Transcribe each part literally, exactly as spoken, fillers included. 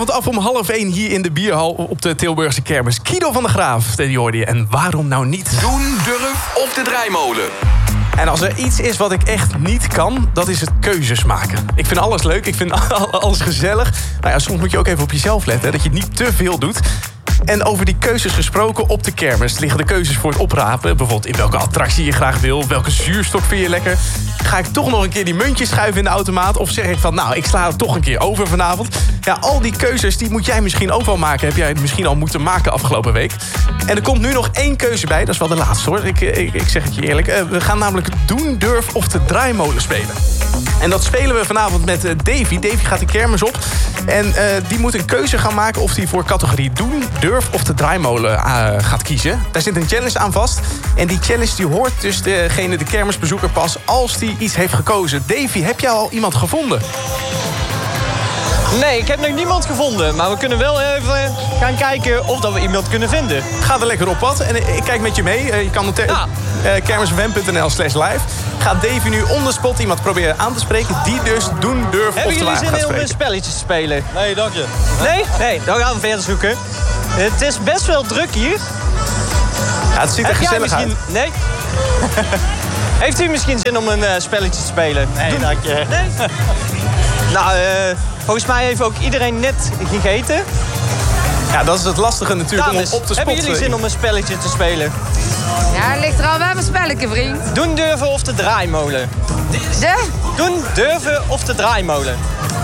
Want af om half één hier in de bierhal op de Tilburgse kermis. Kido van der Graaf, die hoorde je. En waarom nou niet? Doen, durf op de draaimolen. En als er iets is wat ik echt niet kan, dat is het keuzes maken. Ik vind alles leuk, ik vind alles gezellig. Nou ja, soms moet je ook even op jezelf letten, hè, dat je niet te veel doet. En over die keuzes gesproken op de kermis liggen de keuzes voor het oprapen. Bijvoorbeeld in welke attractie je graag wil. Welke zuurstok vind je lekker? Ga ik toch nog een keer die muntjes schuiven in de automaat? Of zeg ik van, nou, ik sla het toch een keer over vanavond? Ja, al die keuzes, die moet jij misschien ook wel maken. Heb jij het misschien al moeten maken afgelopen week. En er komt nu nog één keuze bij. Dat is wel de laatste, hoor. Ik, ik, ik zeg het je eerlijk. We gaan namelijk doen, durf of de draaimolen spelen. En dat spelen we vanavond met Davy. Davy gaat de kermis op. En uh, die moet een keuze gaan maken of hij voor categorie doen, durf of de draaimolen uh, gaat kiezen. Daar zit een challenge aan vast. En die challenge die hoort dus degene, de kermisbezoeker pas, als die iets heeft gekozen. Davy, heb jij al iemand gevonden? Nee, ik heb nog niemand gevonden. Maar we kunnen wel even gaan kijken of dat we iemand kunnen vinden. Ga er lekker op pad. En ik kijk met je mee. Je kan op ja. uh, kermisfm.nl slash live. Gaat Davy nu on the spot iemand proberen aan te spreken die dus doen, durf Hebben of te laat gaat spreken. Hebben jullie zin om een spelletje te spelen? Nee, dank je. Nee? Nee, dan gaan we verder zoeken. Het is best wel druk hier. Ja, het ziet er Heb gezellig misschien... uit. Nee? Heeft u misschien zin om een uh, spelletje te spelen? Nee, Doen... dank je. Nee? Nou, uh, volgens mij heeft ook iedereen net gegeten. Ja, dat is het lastige natuurlijk Dames, om op de spot. hebben jullie zin om een spelletje te spelen? Ja, het ligt er al wel een spelletje, vriend. Doen, durven of de draaimolen? De? Doen, durven of de draaimolen?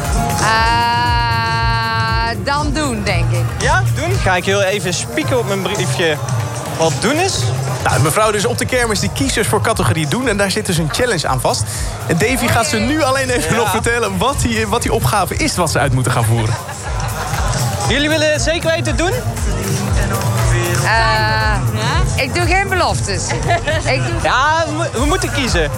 Uh, dan doen, denk ik. Ja, doen? Ga ik heel even spieken op mijn briefje wat doen is. Nou, mevrouw dus op de kermis die kiest dus voor categorie doen. En daar zit dus een challenge aan vast. En Davy gaat ze nu alleen even ja. nog vertellen wat die, wat die opgave is wat ze uit moeten gaan voeren. Jullie willen het zeker weten doen? Uh, ik doe geen beloftes. ik doe... Ja, we, we moeten kiezen.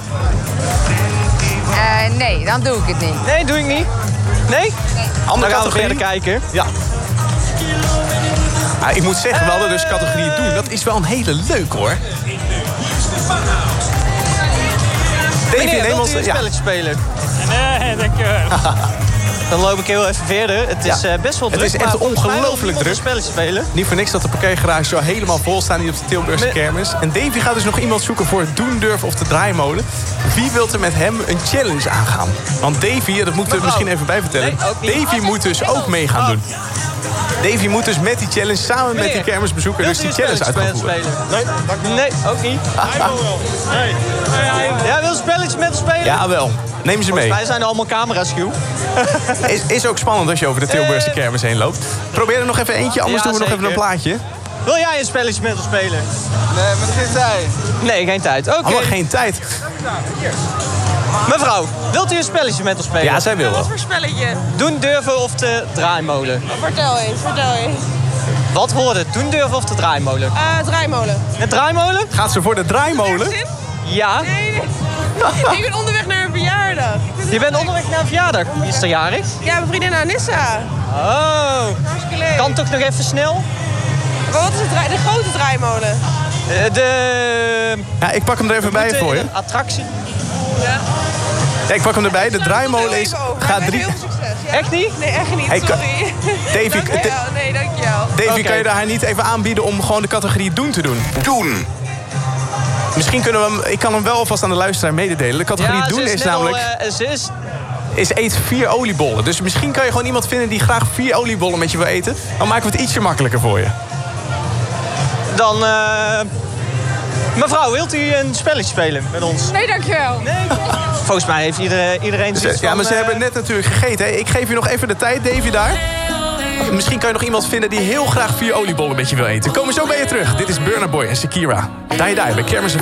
Uh, nee, dan doe ik het niet. Nee, doe ik niet. Nee? Andere Dan gaan we categorie? verder kijken. Ja. Ah, ik moet zeggen, we hadden dus categorie doen. Dat is wel een hele leuk, hoor. Davy, Meneer, neem wilt ons... u een Ja. spelletje spelen? Nee, dank je. Dan loop ik heel even verder. Het is Ja. uh, best wel Het druk. is echt maar volgens mij wil ongelooflijk niemand druk. een spelletje spelen. Niet voor niks dat de parkeergarage zo helemaal vol staan hier op de Tilburgse Me- kermis. En Davy gaat dus nog iemand zoeken voor het doen, durf of de draaimolen. Wie wil er met hem een challenge aangaan? Want Davy, dat moeten we misschien even bij vertellen. Nee, ook niet. Davy moet dus ook mee gaan doen. Davy moet dus met die challenge samen met die Meneer, kermisbezoeker dus die wilt u een challenge uit gaan spelletje voeren. spelen? Nee, dank je. Nee, ook niet. Nee. Jij wil een spelletje met ons spelen? Jawel, neem ze mee. Wij zijn allemaal camera-schuw. Is, is ook spannend als je over de Tilburgse kermis heen loopt. Probeer er nog even eentje, anders Ja, doen we nog even een zeker. plaatje. Wil jij een spelletje met ons spelen? Nee, maar geen tijd. Nee, geen tijd. Oké. Allemaal geen tijd. Mevrouw, wilt u een spelletje met ons spelen? Ja, zij wil wel. Wat voor spelletje? Doen, durven of de draaimolen? Vertel eens, vertel eens. Wat wordt het? Doen, durven of de draaimolen? Uh, draaimolen. Een draaimolen? Gaat ze voor de draaimolen? Zin? Ja. Nee, nee. Ik ben onderweg naar een verjaardag. Je bent onderweg naar een verjaardag. Wie is er jarig? Ja, mijn vriendin Anissa. Oh. Hartstikke leuk. Kan toch nog even snel? Maar wat is het draai- de grote draaimolen? Eh, De... Ja, ik pak hem er even bij voor je. De attractie. Ja. Ja, ik pak hem erbij. De Daar draaimolen is... Gaat Gaat drie... Heel veel succes. Ja? Echt niet? Nee, echt niet. Hey, kan- Sorry. Davy, Dankjewel. Da- Nee, dankjewel. Davy, Oké. kan je daar haar niet even aanbieden om gewoon de categorie doen te doen? Doen. Misschien kunnen we hem... Ik kan hem wel alvast aan de luisteraar mededelen. De categorie Ja, doen ze is, is net al, namelijk... eh, ze is... is eet vier oliebollen. Dus misschien kan je gewoon iemand vinden die graag vier oliebollen met je wil eten. Dan maken we het ietsje makkelijker voor je. Dan... eh, Mevrouw, wilt u een spelletje spelen met ons? Nee, dankjewel. Nee. Volgens mij heeft iedereen, iedereen Dus, zoiets ja, van, maar ze eh, hebben net natuurlijk gegeten. Hè? Ik geef je nog even de tijd, Davy, daar. Misschien kan je nog iemand vinden die heel graag vier oliebollen met je wil eten. Komen zo bij je terug. Dit is Burna Boy en Shakira. Die Die bij Kermis.